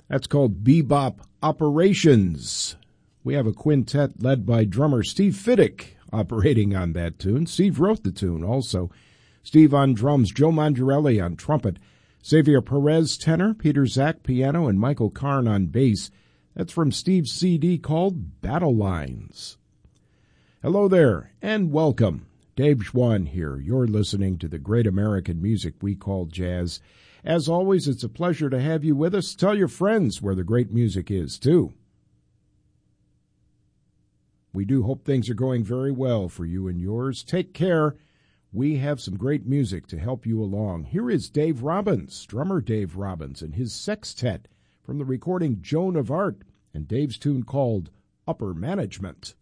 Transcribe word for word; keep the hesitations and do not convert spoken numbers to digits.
That's called Bebop Operations. We have a quintet led by drummer Steve Fiddick operating on that tune. Steve wrote the tune also. Steve on drums, Joe Mangiarelli on trumpet, Xavier Perez tenor, Peter Zach piano, and Michael Karn on bass. That's from Steve's C D called Battle Lines. Hello there, and welcome. Dave Schwann here. You're listening to the great American music we call jazz. As always, it's a pleasure to have you with us. Tell your friends where the great music is, too. We do hope things are going very well for you and yours. Take care. We have some great music to help you along. Here is Dave Robbins, drummer Dave Robbins, and his sextet from the recording Joan of Arc, and Dave's tune called Upper Management.